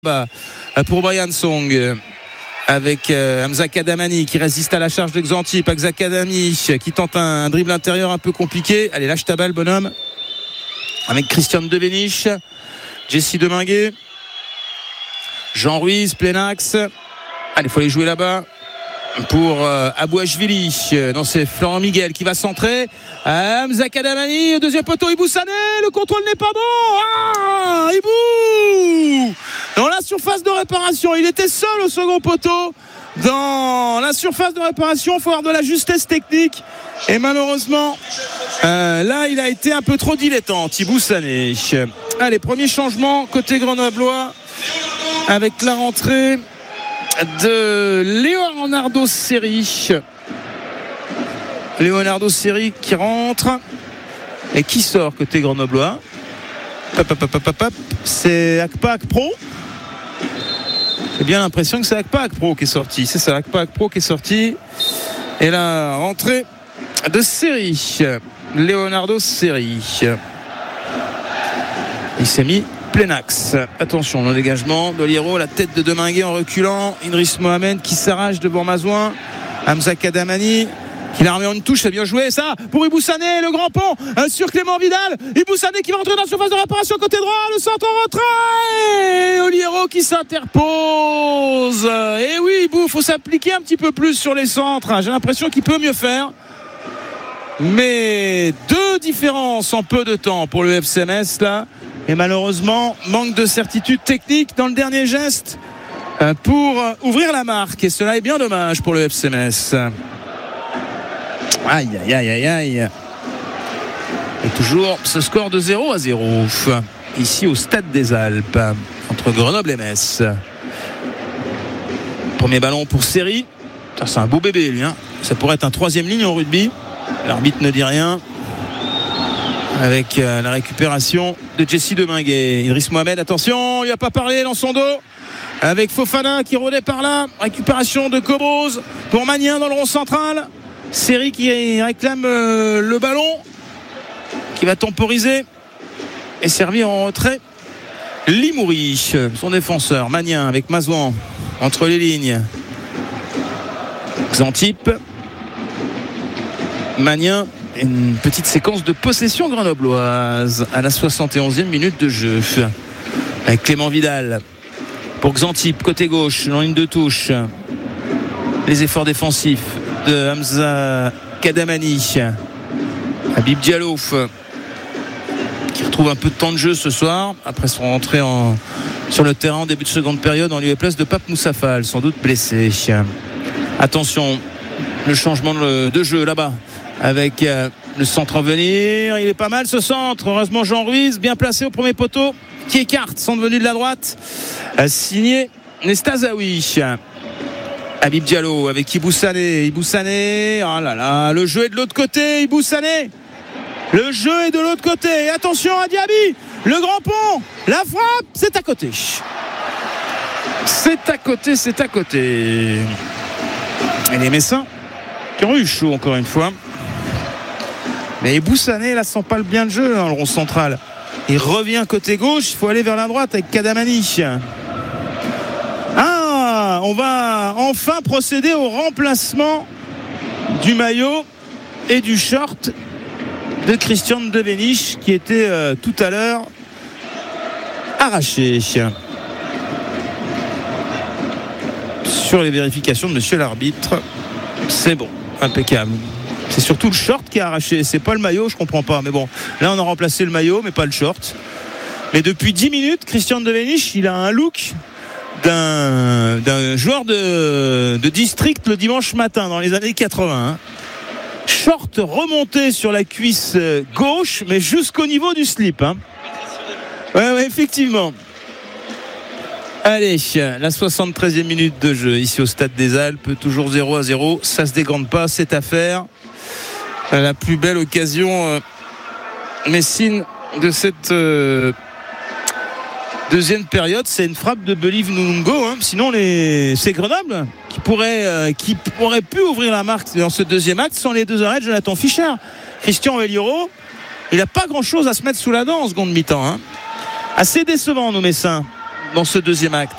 pour Brian Song avec Hamza Kadamani qui résiste à la charge de Xantip. Hamza Kadamani qui tente un dribble intérieur un peu compliqué. Allez, lâche ta balle, bonhomme. Avec Christian Devenish, Jesse Deminguet, Jean Ruiz, plein axe. Allez, il faut aller jouer là-bas pour Abouachvili. Non, c'est Florent Miguel qui va centrer. Hamza Kadamani, deuxième poteau, Ibou Sané, le contrôle n'est pas bon. Ibou dans la surface de réparation, il était seul au second poteau. Dans la surface de réparation, il faut avoir de la justesse technique. Et malheureusement, là, il a été un peu trop dilettante, Ibou Sané. Allez, premier changement côté grenoblois avec la rentrée de Leonardo Seri. Leonardo Seri qui rentre et qui sort côté grenoblois. C'est Akpa Akpro. J'ai bien l'impression que c'est Akpa Akpro qui est sorti. C'est ça, Akpa Akpro qui est sorti. Et la rentrée de Seri, Leonardo Seri. Il s'est mis plein axe. Attention, le dégagement d'Oliero, la tête de Deminguet en reculant. Idriss Mohamed qui s'arrache devant Mazouin. Hamza Kadamani qui l'a remis en une touche, c'est bien joué ça pour Ibou Sané, le grand pont sur Clément Vidal. Ibou Sané qui va entrer dans la surface de réparation côté droit, le centre en retrait. Oliero qui s'interpose. Et oui, Ibou, faut s'appliquer un petit peu plus sur les centres. J'ai l'impression qu'il peut mieux faire. Mais deux différences en peu de temps pour le FC Metz là. Et malheureusement, manque de certitude technique dans le dernier geste pour ouvrir la marque. Et cela est bien dommage pour le FC Metz. Aïe, aïe, aïe, aïe, aïe. Et toujours ce score de 0-0 ici au Stade des Alpes entre Grenoble et Metz. Premier ballon pour Seri. C'est un beau bébé lui, hein. Ça pourrait être un troisième ligne au rugby. L'arbitre ne dit rien. Avec la récupération de Jesse Deminguet. Idriss Mohamed, attention, il n'a pas parlé dans son dos. Avec Fofana qui rôdait par là. Récupération de Cobos pour Magnin dans le rond central. Seri qui réclame le ballon, qui va temporiser et servir en retrait. Limouri, son défenseur. Magnin avec Mazouan entre les lignes. Xantip. Magnin. Une petite séquence de possession grenobloise à la 71e minute de jeu avec Clément Vidal pour Xantip côté gauche en ligne de touche. Les efforts défensifs de Hamza Kadamani. Habib Diallo qui retrouve un peu de temps de jeu ce soir après son rentrée sur le terrain en début de seconde période en lieu et place de Pape Moussa Fall, sans doute blessé. Attention, le changement de jeu là-bas avec le centre à venir. Il est pas mal ce centre. Heureusement Jean Ruiz bien placé au premier poteau qui écarte, centre venu de la droite, signé Nestazaoui. Habib Diallo avec Ibou Sané. Ibou Sané, oh là là, le jeu est de l'autre côté. Ibou Sané, le jeu est de l'autre côté. Attention à Diaby, le grand pont, la frappe, c'est à côté. C'est à côté, c'est à côté. Et les Messins qui ont eu chaud encore une fois. Mais Ibou Sané là sent pas le bien de jeu dans le rond central. Il revient côté gauche, il faut aller vers la droite avec Kadamani. On va enfin procéder au remplacement du maillot et du short de Christian Devenish qui était tout à l'heure arraché. Sur les vérifications de monsieur l'arbitre, c'est bon, impeccable. C'est surtout le short qui est arraché, c'est pas le maillot, je comprends pas. Mais bon, là on a remplacé le maillot mais pas le short. Mais depuis 10 minutes, Christian Devenish, il a un look d'un joueur de district le dimanche matin dans les années 80. Short remonté sur la cuisse gauche mais jusqu'au niveau du slip. Ouais, effectivement. Allez, la 73e minute de jeu ici au Stade des Alpes, toujours 0-0. Ça se dégrande pas cette affaire. La plus belle occasion messine de cette deuxième période, c'est une frappe de Believe Nungo. Sinon, c'est Grenoble qui aurait pu ouvrir la marque dans ce deuxième acte sans les deux arrêts de Jonathan Fischer. Christian Oliero, il n'a pas grand-chose à se mettre sous la dent en seconde mi-temps. Assez décevant, nos Messins, dans ce deuxième acte.